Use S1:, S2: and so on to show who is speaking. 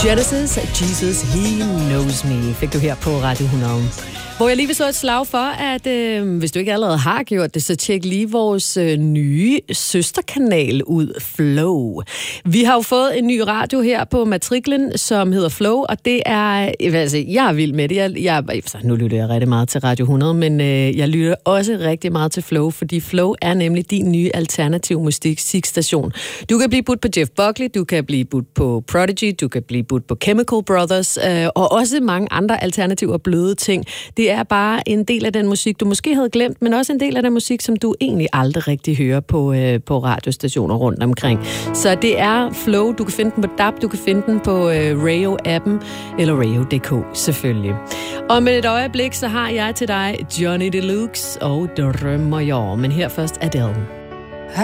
S1: Genesis, Jesus, He Knows Me, fik du her på Radio 100. Hvor jeg lige vil slå et slag for, at hvis du ikke allerede har gjort det, så tjek lige vores nye søsterkanal ud, Flow. Vi har jo fået en ny radio her på matriklen, som hedder Flow, og det er, altså, jeg er vild med det. Nu lytter jeg rigtig meget til Radio 100, men jeg lytter også rigtig meget til Flow, fordi Flow er nemlig din nye alternativ musikstation. Du kan blive budt på Jeff Buckley, du kan blive budt på Prodigy, du kan blive budt på Chemical Brothers, og også mange andre alternative og bløde ting. Det er bare en del af den musik, du måske havde glemt, men også en del af den musik, som du egentlig aldrig rigtig hører på radiostationer rundt omkring. Så det er Flow. Du kan finde den på DAB, du kan finde den på Rayo-appen, eller Rayo.dk selvfølgelig. Og med et øjeblik, så har jeg til dig Johnny Deluxe og Drømmer jeg. Men her først Adele.